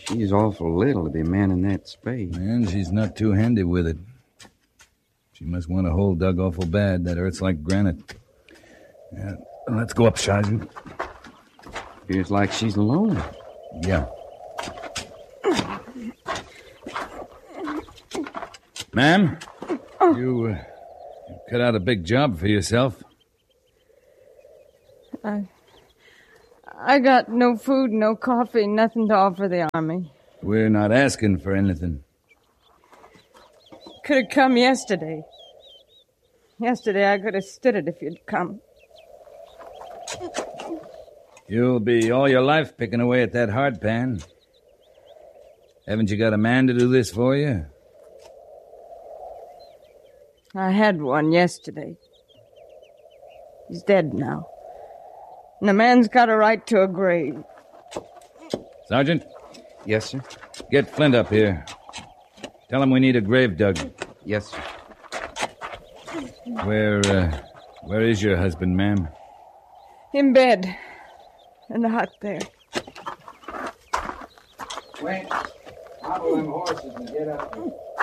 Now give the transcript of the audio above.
She's awful little to be manning that spade. And she's not too handy with it. She must want a hole dug awful bad. That earth's like granite. Yeah, let's go up, Sergeant. Feels like she's alone. Yeah. Ma'am, you cut out a big job for yourself. I got no food, no coffee, nothing to offer the army. We're not asking for anything. Could have come yesterday. Yesterday I could have stood it if you'd come. You'll be all your life picking away at that hard pan. Haven't you got a man to do this for you? I had one yesterday. He's dead now. And the man's got a right to a grave. Sergeant? Yes, sir? Get Flint up here. Tell him we need a grave dug. Yes, sir. Where is your husband, ma'am? In bed. In the hut there. Wait. Hobble them horses and get up there.